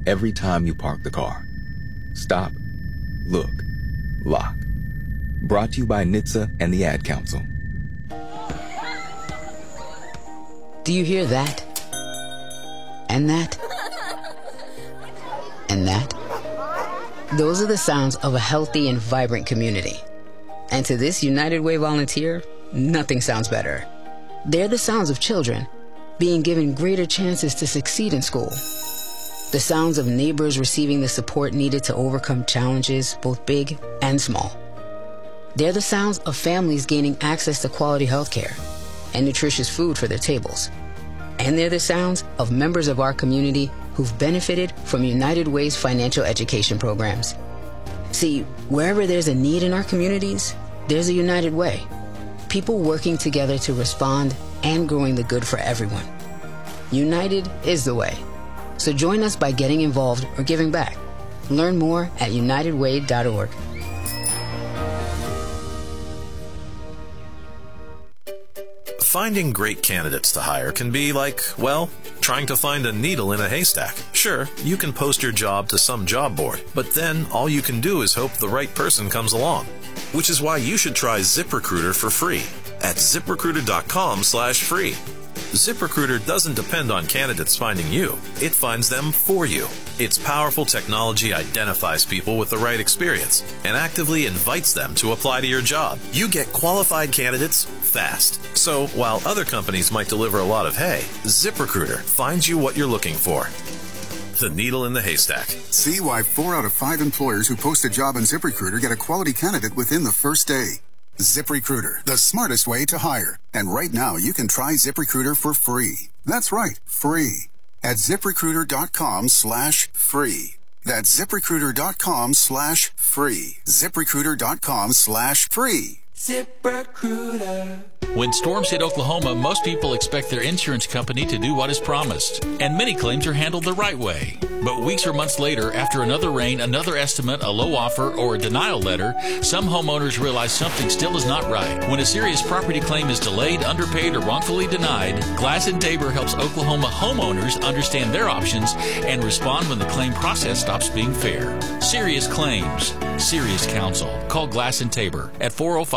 every time you park the car. Stop, look, lock. Brought to you by NHTSA and the Ad Council. Do you hear that? And that? And that? Those are the sounds of a healthy and vibrant community. And to this United Way volunteer, nothing sounds better. They're the sounds of children being given greater chances to succeed in school. The sounds of neighbors receiving the support needed to overcome challenges, both big and small. They're the sounds of families gaining access to quality health care and nutritious food for their tables. And they're the sounds of members of our community who've benefited from United Way's financial education programs. See, wherever there's a need in our communities, there's a United Way. People working together to respond and growing the good for everyone. United is the way. So join us by getting involved or giving back. Learn more at unitedway.org. Finding great candidates to hire can be like, well, trying to find a needle in a haystack. Sure, you can post your job to some job board, but then all you can do is hope the right person comes along. Which is why you should try ZipRecruiter for free at ZipRecruiter.com/free. ZipRecruiter doesn't depend on candidates finding you. It finds them for you. Its powerful technology identifies people with the right experience and actively invites them to apply to your job. You get qualified candidates fast. So while other companies might deliver a lot of hay, ZipRecruiter finds you what you're looking for. The needle in the haystack. See why 4 out of 5 employers who post a job on ZipRecruiter get a quality candidate within the first day. ZipRecruiter, the smartest way to hire. And right now, you can try ZipRecruiter for free. That's right, free. At ZipRecruiter.com/free. That's ZipRecruiter.com/free. ZipRecruiter.com/free. ZipRecruiter. When storms hit Oklahoma, most people expect their insurance company to do what is promised, and many claims are handled the right way. But weeks or months later, after another rain, another estimate, a low offer, or a denial letter, some homeowners realize something still is not right. When a serious property claim is delayed, underpaid, or wrongfully denied, Glass and Tabor helps Oklahoma homeowners understand their options and respond when the claim process stops being fair. Serious claims, serious counsel. Call Glass and Tabor at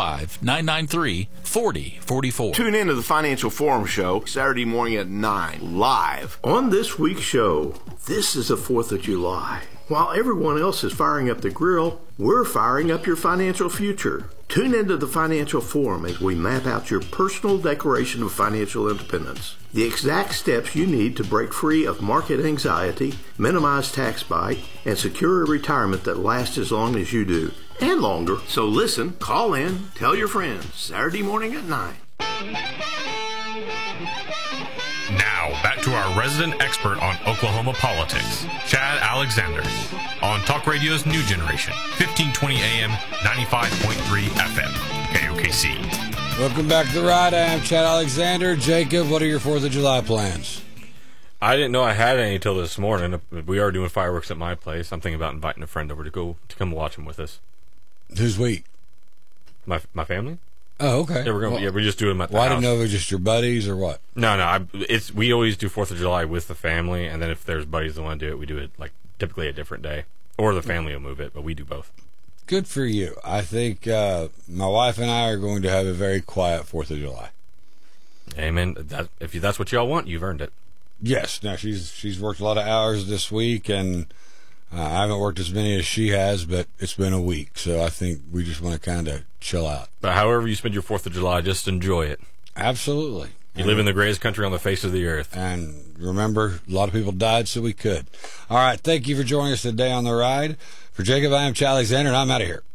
405-993-4044. Tune in to the Financial Forum Show Saturday morning at 9, live. On this week's show, this is the 4th of July. While everyone else is firing up the grill, we're firing up your financial future. Tune into the Financial Forum as we map out your personal declaration of financial independence. The exact steps you need to break free of market anxiety, minimize tax bite, and secure a retirement that lasts as long as you do, and longer. So listen, call in, tell your friends, Saturday morning at 9. Now, back to our resident expert on Oklahoma politics, Chad Alexander, on Talk Radio's New Generation, 1520 AM, 95.3 FM, KOKC. Welcome back to The Ride. I am Chad Alexander. Jacob, what are your 4th of July plans? I didn't know I had any until this morning. We are doing fireworks at my place. I'm thinking about inviting a friend over to come watch them with us. Who's we? My family. Oh, okay. Yeah, we just do them at the house. I didn't know if it was just your buddies or what. No. We always do 4th of July with the family, and then if there's buddies that want to do it, we do it like typically a different day, or the family will move it, but we do both. Good for you. I think my wife and I are going to have a very quiet 4th of July. Amen. If that's what y'all want, you've earned it. Yes. Now she's worked a lot of hours this week, and I haven't worked as many as she has, but it's been a week, so I think we just want to kind of chill out. But however you spend your 4th of July, just enjoy it. Absolutely. You live in the greatest country on the face of the earth. And remember, a lot of people died so we could. All right, thank you for joining us today on The Ride. For Jacob, I am Chad Alexander, and I'm out of here.